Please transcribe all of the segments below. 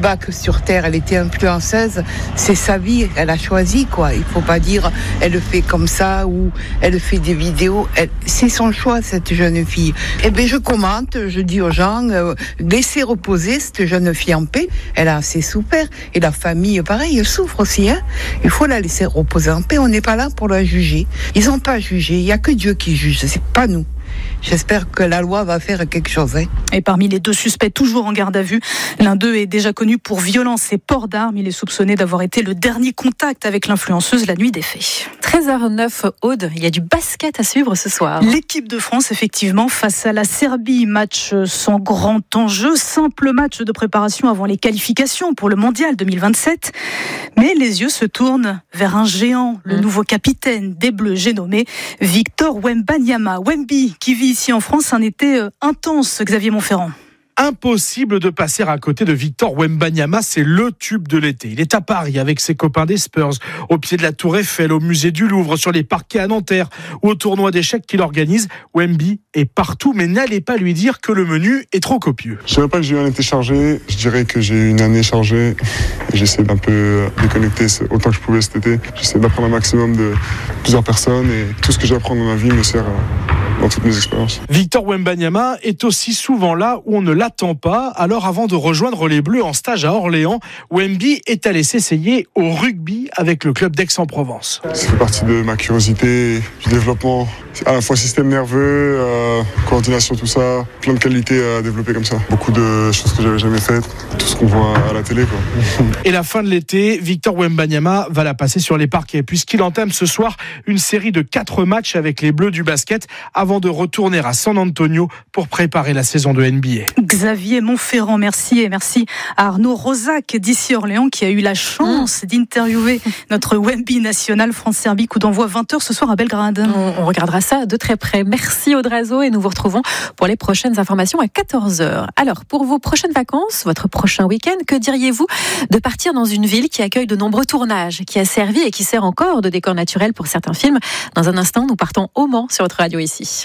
Bac sur Terre, elle était influenceuse, c'est sa vie, elle a choisi quoi. Il faut pas dire elle le fait comme ça ou elle fait des vidéos. C'est son choix cette jeune fille. Eh bien je commente, je dis aux gens laissez reposer cette jeune fille en paix. Elle a assez souffert et la famille pareil, elle souffre aussi. Il faut la laisser reposer en paix. On n'est pas là pour la juger. Ils n'ont pas jugé. Il y a que Dieu qui juge. C'est pas nous. J'espère que la loi va faire quelque chose. Et parmi les 2 suspects toujours en garde à vue, l'un d'eux est déjà connu pour violence et port d'armes. Il est soupçonné d'avoir été le dernier contact avec l'influenceuse la nuit des faits. 13h09, Aude, il y a du basket à suivre ce soir. L'équipe de France, effectivement, face à la Serbie. Match sans grand enjeu, simple match de préparation avant les qualifications pour le Mondial 2027. Mais les yeux se tournent vers un géant, le nouveau capitaine des Bleus, j'ai nommé Victor Wembanyama. Wemby, qui vit ici en France un été intense, Xavier Montferrand. Impossible de passer à côté de Victor Wembanyama, c'est le tube de l'été. Il est à Paris avec ses copains des Spurs, au pied de la Tour Eiffel, au musée du Louvre, sur les parquets à Nanterre ou au tournoi d'échecs qu'il organise. Wemby est partout, mais n'allez pas lui dire que le menu est trop copieux. Je ne dirais pas que j'ai eu un été chargé, je dirais que j'ai eu une année chargée. J'essaie d'un peu déconnecter autant que je pouvais cet été. J'essaie d'apprendre un maximum de plusieurs personnes et tout ce que j'apprends dans ma vie me sert dans toutes mes expériences. Victor Wembanyama est aussi souvent là où on ne l'attend pas. Alors avant de rejoindre les Bleus en stage à Orléans, Wemby est allé s'essayer au rugby avec le club d'Aix-en-Provence. Ça fait partie de ma curiosité, du développement, à la fois système nerveux, coordination, tout ça, plein de qualités à développer comme ça. Beaucoup de choses que j'avais jamais faites, tout ce qu'on voit à la télé, quoi. Et la fin de l'été, Victor Wembanyama va la passer sur les parquets puisqu'il entame ce soir une série de 4 matchs avec les Bleus du basket avant de retourner à San Antonio pour préparer la saison de NBA. Xavier Montferrand, merci. Et merci à Arnaud Rosac d'ici Orléans qui a eu la chance d'interviewer notre Wemby national France-Serbie. Coup d'envoi 20h ce soir à Belgrade. On regardera ça de très près. Merci Audrazo et nous vous retrouvons pour les prochaines informations à 14h. Alors, pour vos prochaines vacances, votre prochain week-end, que diriez-vous de partir dans une ville qui accueille de nombreux tournages, qui a servi et qui sert encore de décor naturel pour certains films? Dans un instant, nous partons au Mans sur votre radio ici.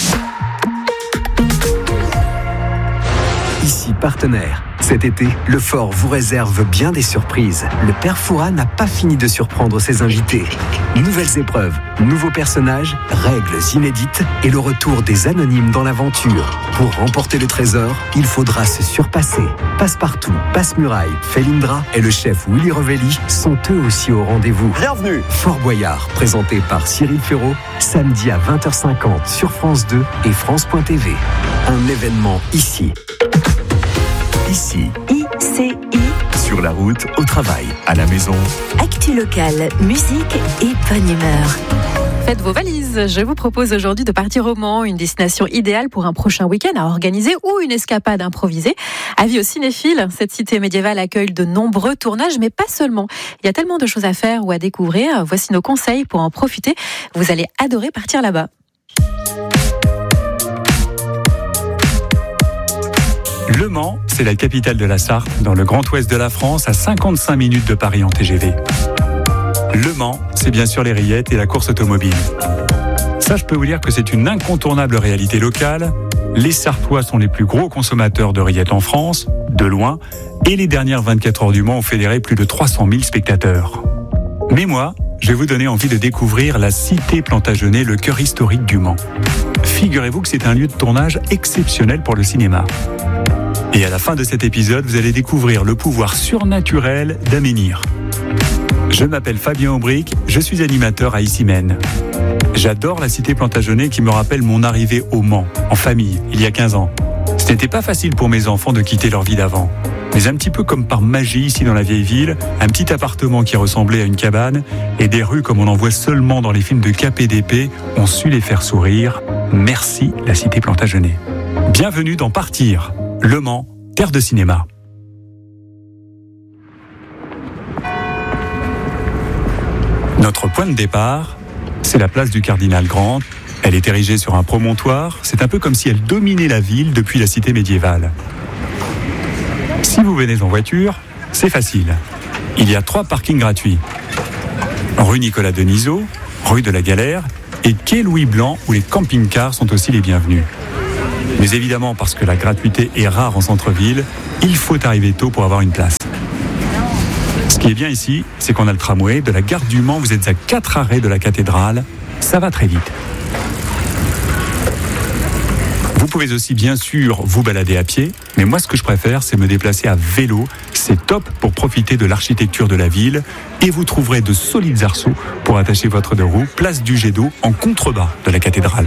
Ici partenaire. Cet été, le Fort vous réserve bien des surprises. Le Père Fouras n'a pas fini de surprendre ses invités. Nouvelles épreuves, nouveaux personnages, règles inédites et le retour des anonymes dans l'aventure. Pour remporter le trésor, il faudra se surpasser. Passepartout, Passe-Muraille, Felindra et le chef Willy Revelli sont eux aussi au rendez-vous. Bienvenue. Fort Boyard, présenté par Cyril Ferraud, samedi à 20h50 sur France 2 et France.tv. Un événement ici. Ici. ICI. Sur la route, au travail, à la maison. Actu locale, musique et bonne humeur. Faites vos valises. Je vous propose aujourd'hui de partir au Mans, une destination idéale pour un prochain week-end à organiser ou une escapade improvisée. Avis aux cinéphiles, cette cité médiévale accueille de nombreux tournages, mais pas seulement. Il y a tellement de choses à faire ou à découvrir. Voici nos conseils pour en profiter. Vous allez adorer partir là-bas. Le Mans, c'est la capitale de la Sarthe, dans le Grand Ouest de la France, à 55 minutes de Paris en TGV. Le Mans, c'est bien sûr les rillettes et la course automobile. Ça, je peux vous dire que c'est une incontournable réalité locale. Les Sartois sont les plus gros consommateurs de rillettes en France, de loin, et les dernières 24 heures du Mans ont fédéré plus de 300 000 spectateurs. Mais moi, je vais vous donner envie de découvrir la cité Plantagenet, le cœur historique du Mans. Figurez-vous que c'est un lieu de tournage exceptionnel pour le cinéma. Et à la fin de cet épisode, vous allez découvrir le pouvoir surnaturel d'Aménir. Je m'appelle Fabien Aubric, je suis animateur à Issy-Mène. J'adore la cité Plantagenet qui me rappelle mon arrivée au Mans, en famille, il y a 15 ans. Ce n'était pas facile pour mes enfants de quitter leur vie d'avant. Mais un petit peu comme par magie ici dans la vieille ville, un petit appartement qui ressemblait à une cabane et des rues comme on en voit seulement dans les films de KPDP ont su les faire sourire. Merci la cité Plantagenet. Bienvenue dans Partir, Le Mans, terre de cinéma. Notre point de départ, c'est la place du Cardinal Grant. Elle est érigée sur un promontoire. C'est un peu comme si elle dominait la ville depuis la cité médiévale. Si vous venez en voiture, c'est facile. Il y a 3 parkings gratuits. Rue Nicolas Denisot, rue de la Galère et quai Louis Blanc où les camping-cars sont aussi les bienvenus. Mais évidemment, parce que la gratuité est rare en centre-ville, il faut arriver tôt pour avoir une place. Ce qui est bien ici, c'est qu'on a le tramway. De la gare du Mans, vous êtes à 4 arrêts de la cathédrale. Ça va très vite. Vous pouvez aussi bien sûr vous balader à pied, mais moi ce que je préfère c'est me déplacer à vélo. C'est top pour profiter de l'architecture de la ville et vous trouverez de solides arceaux pour attacher votre deux roues, place du jet d'eau en contrebas de la cathédrale.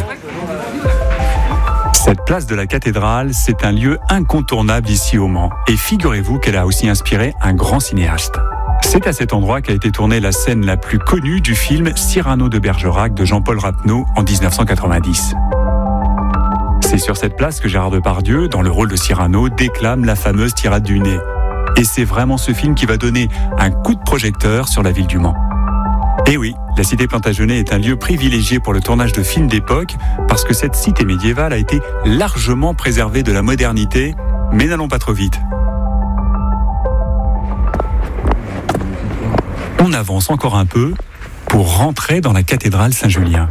Cette place de la cathédrale, c'est un lieu incontournable ici au Mans et figurez-vous qu'elle a aussi inspiré un grand cinéaste. C'est à cet endroit qu'a été tournée la scène la plus connue du film Cyrano de Bergerac de Jean-Paul Rapneau en 1990. C'est sur cette place que Gérard Depardieu, dans le rôle de Cyrano, déclame la fameuse tirade du nez. Et c'est vraiment ce film qui va donner un coup de projecteur sur la ville du Mans. Et oui, la cité Plantagenet est un lieu privilégié pour le tournage de films d'époque, parce que cette cité médiévale a été largement préservée de la modernité, mais n'allons pas trop vite. On avance encore un peu pour rentrer dans la cathédrale Saint-Julien.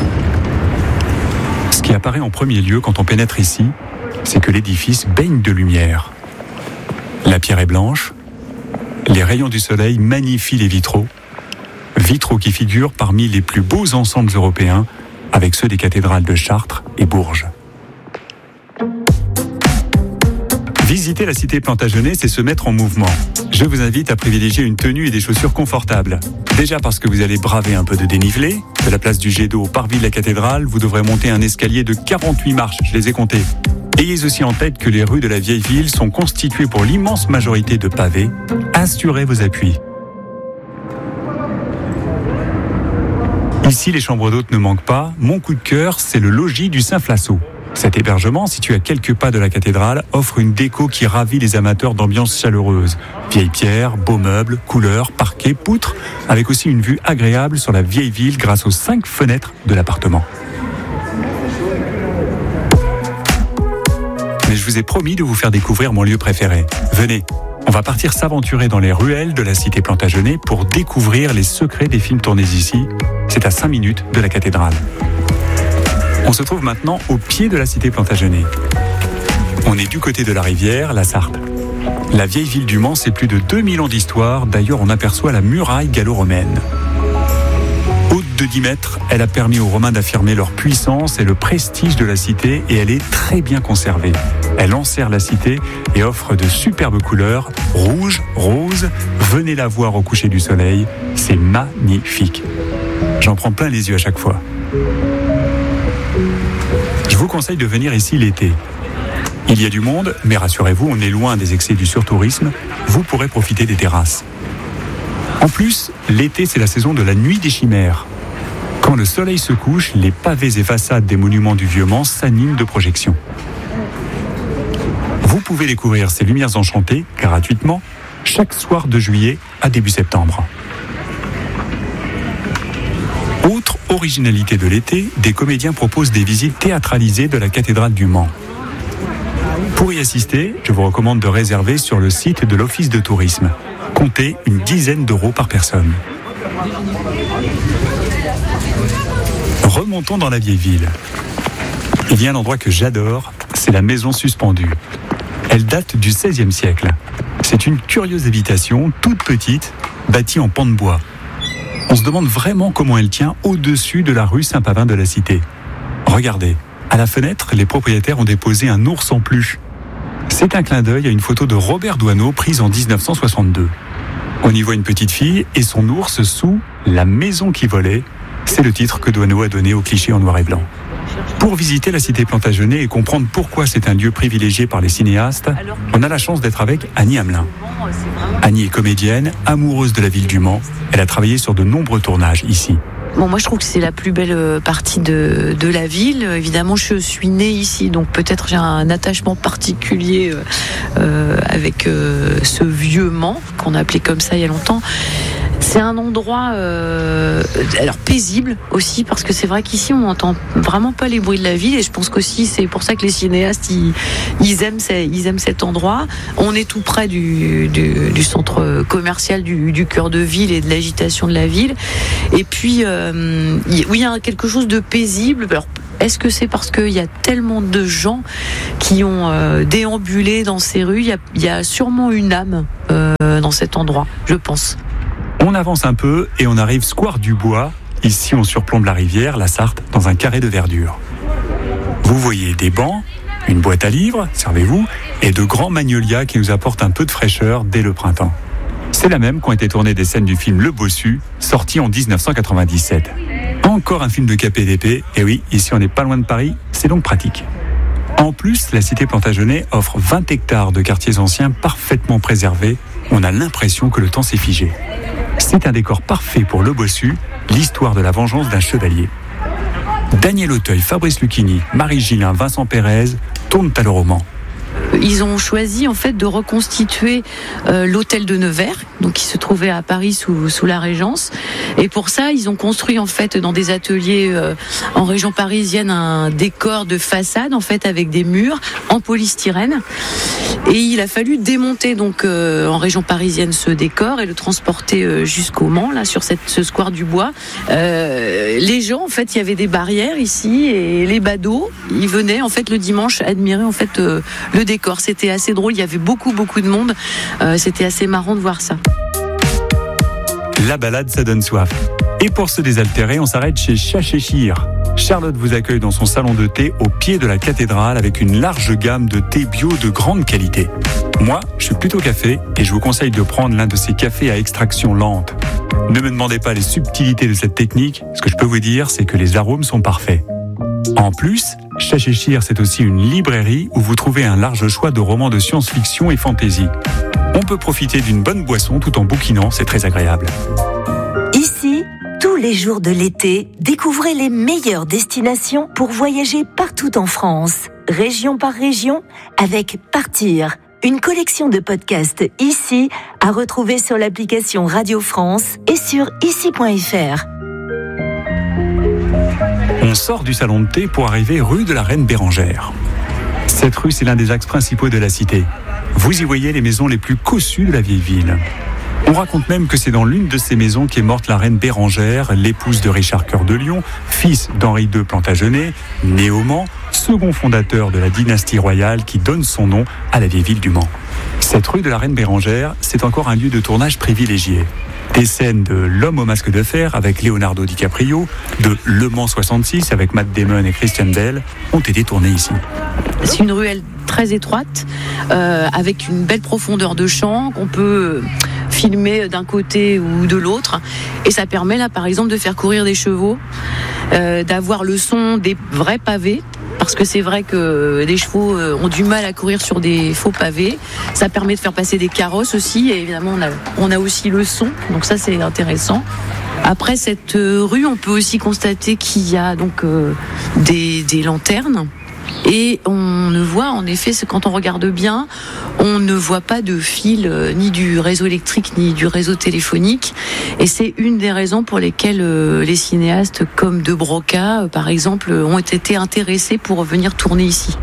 Ce qui apparaît en premier lieu quand on pénètre ici, c'est que l'édifice baigne de lumière. La pierre est blanche, les rayons du soleil magnifient les vitraux qui figurent parmi les plus beaux ensembles européens avec ceux des cathédrales de Chartres et Bourges. Visiter la cité Plantagenet, c'est se mettre en mouvement. Je vous invite à privilégier une tenue et des chaussures confortables. Déjà parce que vous allez braver un peu de dénivelé. De la place du jet d'eau au parvis de la cathédrale, vous devrez monter un escalier de 48 marches, je les ai comptées. Ayez aussi en tête que les rues de la vieille ville sont constituées pour l'immense majorité de pavés. Assurez vos appuis. Ici, les chambres d'hôtes ne manquent pas. Mon coup de cœur, c'est le logis du Saint-Flasseau. Cet hébergement, situé à quelques pas de la cathédrale, offre une déco qui ravit les amateurs d'ambiance chaleureuse. Vieilles pierres, beaux meubles, couleurs, parquets, poutres, avec aussi une vue agréable sur la vieille ville grâce aux 5 fenêtres de l'appartement. Mais je vous ai promis de vous faire découvrir mon lieu préféré. Venez, on va partir s'aventurer dans les ruelles de la cité Plantagenet pour découvrir les secrets des films tournés ici. C'est à 5 minutes de la cathédrale. On se trouve maintenant au pied de la cité Plantagenet. On est du côté de la rivière, la Sarthe. La vieille ville du Mans, c'est plus de 2000 ans d'histoire. D'ailleurs, on aperçoit la muraille gallo-romaine. Haute de 10 mètres, elle a permis aux Romains d'affirmer leur puissance et le prestige de la cité et elle est très bien conservée. Elle enserre la cité et offre de superbes couleurs, rouge, rose. Venez la voir au coucher du soleil, c'est magnifique. J'en prends plein les yeux à chaque fois. Je vous conseille de venir ici l'été. Il y a du monde, mais rassurez-vous, on est loin des excès du surtourisme. Vous pourrez profiter des terrasses. En plus, l'été, c'est la saison de la nuit des chimères. Quand le soleil se couche, les pavés et façades des monuments du Vieux-Mans s'animent de projections. Vous pouvez découvrir ces lumières enchantées gratuitement chaque soir de juillet à début septembre. Autre originalité de l'été, des comédiens proposent des visites théâtralisées de la cathédrale du Mans. Pour y assister, je vous recommande de réserver sur le site de l'Office de tourisme. Comptez une dizaine d'euros par personne. Remontons dans la vieille ville. Il y a un endroit que j'adore, c'est la maison suspendue. Elle date du XVIe siècle. C'est une curieuse habitation, toute petite, bâtie en pan de bois. On se demande vraiment comment elle tient au-dessus de la rue Saint-Pavin de la Cité. Regardez, à la fenêtre, les propriétaires ont déposé un ours en peluche. C'est un clin d'œil à une photo de Robert Doisneau prise en 1962. On y voit une petite fille et son ours sous « La maison qui volait ». C'est le titre que Doisneau a donné au cliché en noir et blanc. Pour visiter la cité Plantagenet et comprendre pourquoi c'est un lieu privilégié par les cinéastes, on a la chance d'être avec Annie Hamelin. Annie est comédienne, amoureuse de la ville du Mans. Elle a travaillé sur de nombreux tournages ici. Bon, moi je trouve que c'est la plus belle partie de la ville. Évidemment, je suis née ici, donc peut-être j'ai un attachement particulier avec ce vieux Mans, qu'on a appelé comme ça il y a longtemps. C'est un endroit alors paisible aussi, parce que c'est vrai qu'ici on n'entend vraiment pas les bruits de la ville, et je pense qu'aussi c'est pour ça que les cinéastes ils aiment cet endroit. On est tout près du centre commercial du cœur de ville et de l'agitation de la ville, et puis oui, il y a quelque chose de paisible. Alors Est-ce que c'est parce qu'il y a tellement de gens qui ont déambulé dans ces rues? Il y a sûrement une âme dans cet endroit, je pense. On avance un peu et on arrive square du Bois. Ici, on surplombe la rivière, la Sarthe, dans un carré de verdure. Vous voyez des bancs, une boîte à livres, servez-vous, et de grands magnolias qui nous apportent un peu de fraîcheur dès le printemps. C'est la même qu'ont été tournées des scènes du film Le Bossu, sorti en 1997. Encore un film de KPDP, et oui, ici on n'est pas loin de Paris, c'est donc pratique. En plus, la cité Plantagenet offre 20 hectares de quartiers anciens parfaitement préservés. On a l'impression que le temps s'est figé. C'est un décor parfait pour Le Bossu, l'histoire de la vengeance d'un chevalier. Daniel Auteuil, Fabrice Lucchini, Marie Gillin, Vincent Pérez tournent à le roman. Ils ont choisi en fait de reconstituer l'hôtel de Nevers, donc qui se trouvait à Paris sous la Régence. Et pour ça, ils ont construit en fait dans des ateliers en région parisienne un décor de façade en fait avec des murs en polystyrène. Et il a fallu démonter donc en région parisienne ce décor et le transporter jusqu'au Mans, là sur ce square du Bois. Les gens en fait, il y avait des barrières ici et les badauds, ils venaient en fait le dimanche admirer en fait le décor. C'était assez drôle, il y avait beaucoup de monde. C'était assez marrant de voir ça. La balade, ça donne soif. Et pour se désaltérer, on s'arrête chez Chachéchir. Charlotte vous accueille dans son salon de thé au pied de la cathédrale avec une large gamme de thé bio de grande qualité. Moi, je suis plutôt café et je vous conseille de prendre l'un de ces cafés à extraction lente. Ne me demandez pas les subtilités de cette technique, ce que je peux vous dire, c'est que les arômes sont parfaits. En plus, Chachéchir, c'est aussi une librairie où vous trouvez un large choix de romans de science-fiction et fantasy. On peut profiter d'une bonne boisson tout en bouquinant, c'est très agréable. Ici, tous les jours de l'été, découvrez les meilleures destinations pour voyager partout en France, région par région, avec Partir, une collection de podcasts ici à retrouver sur l'application Radio France et sur ici.fr. On sort du salon de thé pour arriver rue de la Reine Bérengère. Cette rue, c'est l'un des axes principaux de la cité. Vous y voyez les maisons les plus cossues de la vieille ville. On raconte même que c'est dans l'une de ces maisons qu'est morte la reine Bérengère, l'épouse de Richard Cœur de Lion, fils d'Henri II Plantagenet, né au Mans, second fondateur de la dynastie royale qui donne son nom à la vieille ville du Mans. Cette rue de la Reine Bérengère, c'est encore un lieu de tournage privilégié. Des scènes de L'Homme au masque de fer avec Leonardo DiCaprio, de Le Mans 66 avec Matt Damon et Christian Bale ont été tournées ici. C'est une ruelle très étroite, avec une belle profondeur de champ qu'on peut filmer d'un côté ou de l'autre. Et ça permet là par exemple de faire courir des chevaux, d'avoir le son des vrais pavés. Parce que c'est vrai que les chevaux ont du mal à courir sur des faux pavés. Ça permet de faire passer des carrosses aussi. Et évidemment, on a aussi le son. Donc ça, c'est intéressant. Après cette rue, on peut aussi constater qu'il y a donc des lanternes. Et on ne voit, en effet, quand on regarde bien, on ne voit pas de fil ni du réseau électrique ni du réseau téléphonique. Et c'est une des raisons pour lesquelles les cinéastes comme De Broca, par exemple, ont été intéressés pour venir tourner ici.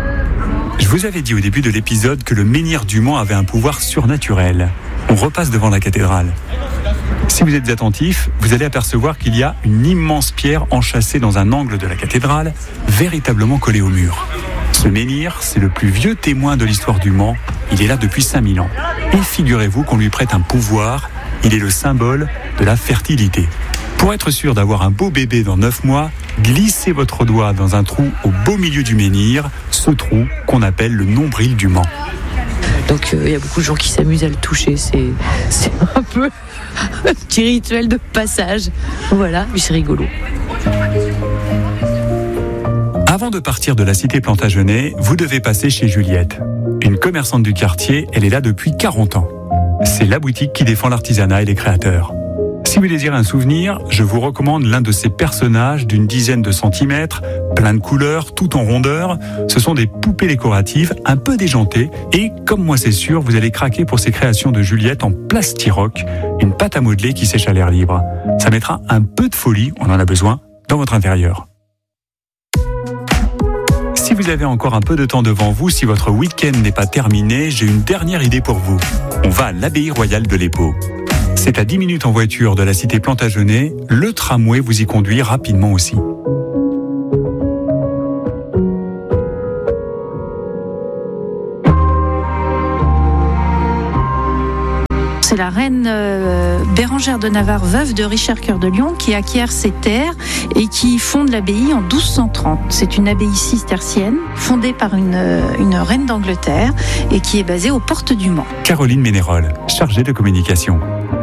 Je vous avais dit au début de l'épisode que le menhir du Mans avait un pouvoir surnaturel. On repasse devant la cathédrale. Si vous êtes attentif, vous allez apercevoir qu'il y a une immense pierre enchâssée dans un angle de la cathédrale, véritablement collée au mur. Ce menhir, c'est le plus vieux témoin de l'histoire du Mans. Il est là depuis 5000 ans. Et figurez-vous qu'on lui prête un pouvoir. Il est le symbole de la fertilité. Pour être sûr d'avoir un beau bébé dans 9 mois, glissez votre doigt dans un trou au beau milieu du menhir, ce trou qu'on appelle le nombril du Mans. Donc il y a beaucoup de gens qui s'amusent à le toucher, c'est un peu un petit rituel de passage. Voilà, mais c'est rigolo. Avant de partir de la cité Plantagenet, vous devez passer chez Juliette. Une commerçante du quartier, elle est là depuis 40 ans. C'est la boutique qui défend l'artisanat et les créateurs. Si vous désirez un souvenir, je vous recommande l'un de ces personnages d'une dizaine de centimètres, plein de couleurs, tout en rondeur. Ce sont des poupées décoratives, un peu déjantées. Et comme moi c'est sûr, vous allez craquer pour ces créations de Juliette en plastiroc, une pâte à modeler qui sèche à l'air libre. Ça mettra un peu de folie, on en a besoin, dans votre intérieur. Si vous avez encore un peu de temps devant vous, si votre week-end n'est pas terminé, j'ai une dernière idée pour vous. On va à l'abbaye royale de l'Épau. C'est à 10 minutes en voiture de la cité Plantagenet. Le tramway vous y conduit rapidement aussi. c'est la reine Bérengère de Navarre, veuve de Richard Cœur de Lion, qui acquiert ces terres et qui fonde l'abbaye en 1230. C'est une abbaye cistercienne fondée par une reine d'Angleterre et qui est basée aux portes du Mans. Caroline Ménérol, chargée de communication.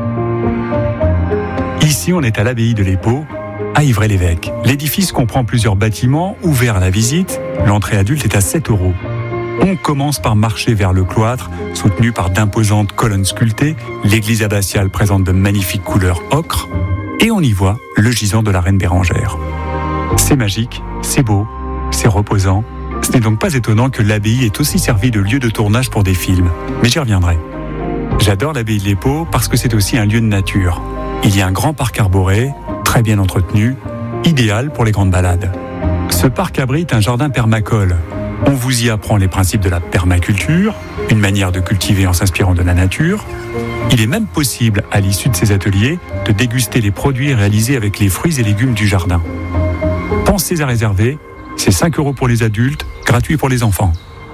Ici, on est à l'abbaye de l'Épau, à Ivray-l'Évêque. L'édifice comprend plusieurs bâtiments ouverts à la visite. L'entrée adulte est à 7 €. On commence par marcher vers le cloître, soutenu par d'imposantes colonnes sculptées. L'église abbatiale présente de magnifiques couleurs ocre. Et on y voit le gisant de la reine Bérengère. C'est magique, c'est beau, c'est reposant. Ce n'est donc pas étonnant que l'abbaye ait aussi servi de lieu de tournage pour des films. Mais j'y reviendrai. J'adore l'abbaye de l'Épau parce que c'est aussi un lieu de nature. Il y a un grand parc arboré, très bien entretenu, idéal pour les grandes balades. Ce parc abrite un jardin permacole. On vous y apprend les principes de la permaculture, une manière de cultiver en s'inspirant de la nature. Il est même possible, à l'issue de ces ateliers, de déguster les produits réalisés avec les fruits et légumes du jardin. Pensez à réserver, c'est 5 € pour les adultes, gratuit pour les enfants.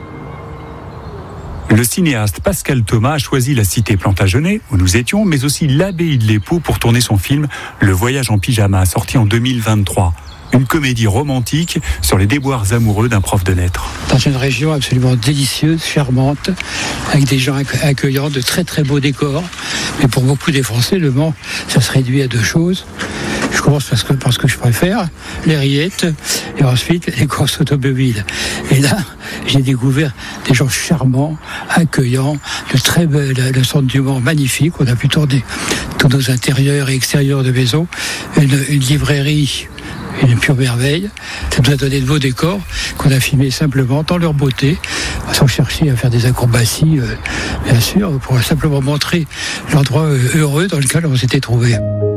Le cinéaste Pascal Thomas a choisi la cité Plantagenet, où nous étions, mais aussi l'abbaye de l'Épau pour tourner son film Le Voyage en pyjama, sorti en 2023. Une comédie romantique sur les déboires amoureux d'un prof de lettres. Dans une région absolument délicieuse, charmante, avec des gens accueillants, de très très beaux décors. Mais pour beaucoup des Français, Le Mans, ça se réduit à 2 choses. Je commence parce que je préfère, les rillettes, et ensuite les courses automobiles. Et là, j'ai découvert des gens charmants, accueillants, de très belles, le centre du Mans magnifique. On a pu tourner tous nos intérieurs et extérieurs de maison, une librairie, une pure merveille. Ça nous a donné de beaux décors qu'on a filmés simplement dans leur beauté, sans chercher à faire des acrobaties, bien sûr, pour simplement montrer l'endroit heureux dans lequel on s'était trouvé.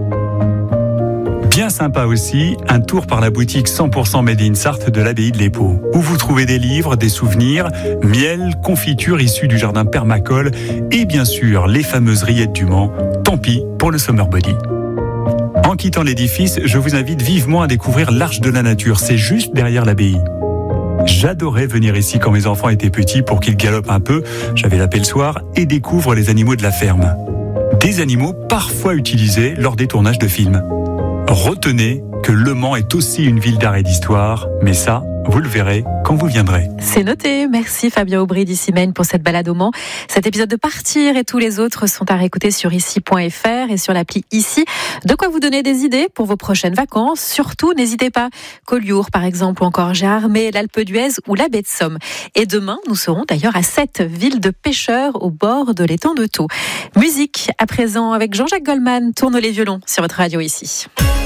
Bien sympa aussi, un tour par la boutique 100% Made in Sarthe de l'abbaye de l'Épau, où vous trouvez des livres, des souvenirs, miel, confiture issus du jardin permacole et bien sûr les fameuses rillettes du Mans. Tant pis pour le summer body. En quittant l'édifice, je vous invite vivement à découvrir l'Arche de la Nature. C'est juste derrière l'abbaye. J'adorais venir ici quand mes enfants étaient petits pour qu'ils galopent un peu, j'avais la paix le soir, et découvrent les animaux de la ferme. Des animaux parfois utilisés lors des tournages de films. Retenez que Le Mans est aussi une ville d'art et d'histoire, mais ça, vous le verrez quand vous viendrez. C'est noté. Merci Fabien Aubry d'Ici Maine pour cette balade au Mans. Cet épisode de Partir et tous les autres sont à réécouter sur ici.fr et sur l'appli Ici. De quoi vous donner des idées pour vos prochaines vacances. Surtout, n'hésitez pas. Collioure, par exemple, ou encore Gérardmer, l'Alpe d'Huez ou la baie de Somme. Et demain, nous serons d'ailleurs à 7 villes de pêcheurs au bord de l'étang de Thau. Musique, à présent, avec Jean-Jacques Goldman. Tourne les violons sur votre radio Ici.